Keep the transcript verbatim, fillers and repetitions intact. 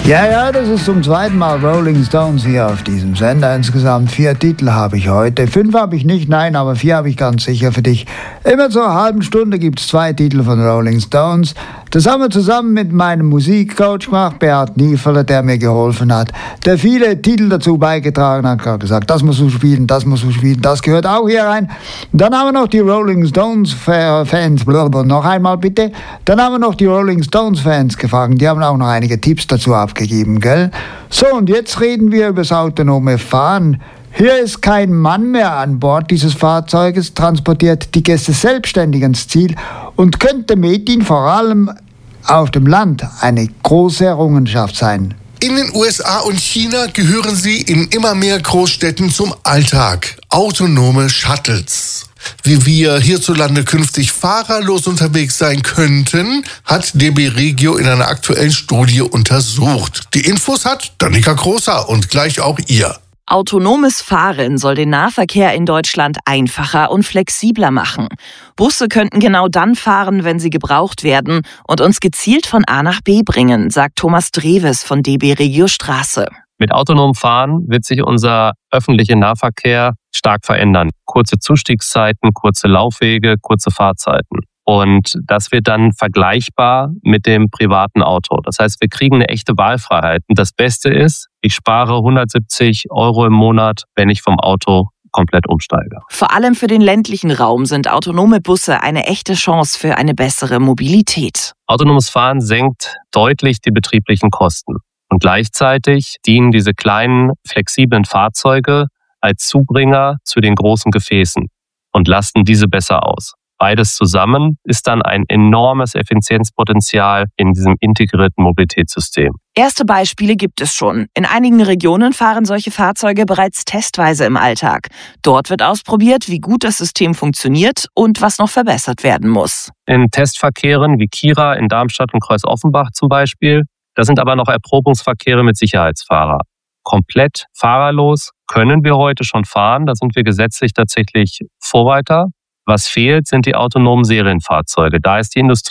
Ja, ja, das ist zum zweiten Mal Rolling Stones hier auf diesem Sender. Insgesamt vier Titel habe ich heute. Fünf habe ich nicht, nein, aber vier habe ich ganz sicher für dich. Immer zur halben Stunde gibt es zwei Titel von Rolling Stones. Das haben wir zusammen mit meinem Musikcoach gemacht, Beat Niefeler, der mir geholfen hat, der viele Titel dazu beigetragen hat, hat gesagt, das musst du spielen, das musst du spielen, das gehört auch hier rein. Dann haben wir noch die Rolling Stones Fans, blablabla, noch einmal bitte. Dann haben wir noch die Rolling Stones Fans gefragt, die haben auch noch einige Tipps dazu abgegeben, gell? So, und jetzt reden wir über das autonome Fahren. Hier ist kein Mann mehr an Bord dieses Fahrzeuges, transportiert die Gäste selbstständig ins Ziel und könnte mit ihnen vor allem auf dem Land eine große Errungenschaft sein. In den U S A und China gehören sie in immer mehr Großstädten zum Alltag. Autonome Shuttles. Wie wir hierzulande künftig fahrerlos unterwegs sein könnten, hat D B Regio in einer aktuellen Studie untersucht. Die Infos hat Danica Großer und gleich auch ihr. Autonomes Fahren soll den Nahverkehr in Deutschland einfacher und flexibler machen. Busse könnten genau dann fahren, wenn sie gebraucht werden und uns gezielt von A nach B bringen, sagt Thomas Dreves von D B Regio Straße. Mit autonomem Fahren wird sich unser öffentlicher Nahverkehr stark verändern. Kurze Zustiegszeiten, kurze Laufwege, kurze Fahrzeiten. Und das wird dann vergleichbar mit dem privaten Auto. Das heißt, wir kriegen eine echte Wahlfreiheit. Und das Beste ist, ich spare hundertsiebzig Euro im Monat, wenn ich vom Auto komplett umsteige. Vor allem für den ländlichen Raum sind autonome Busse eine echte Chance für eine bessere Mobilität. Autonomes Fahren senkt deutlich die betrieblichen Kosten. Und gleichzeitig dienen diese kleinen, flexiblen Fahrzeuge als Zubringer zu den großen Gefäßen und lasten diese besser aus. Beides zusammen ist dann ein enormes Effizienzpotenzial in diesem integrierten Mobilitätssystem. Erste Beispiele gibt es schon. In einigen Regionen fahren solche Fahrzeuge bereits testweise im Alltag. Dort wird ausprobiert, wie gut das System funktioniert und was noch verbessert werden muss. In Testverkehren wie Kira in Darmstadt und Kreuz-Offenbach zum Beispiel, da sind aber noch Erprobungsverkehre mit Sicherheitsfahrer. Komplett fahrerlos können wir heute schon fahren, da sind wir gesetzlich tatsächlich Vorreiter. Was fehlt, sind die autonomen Serienfahrzeuge. Da ist die Industrie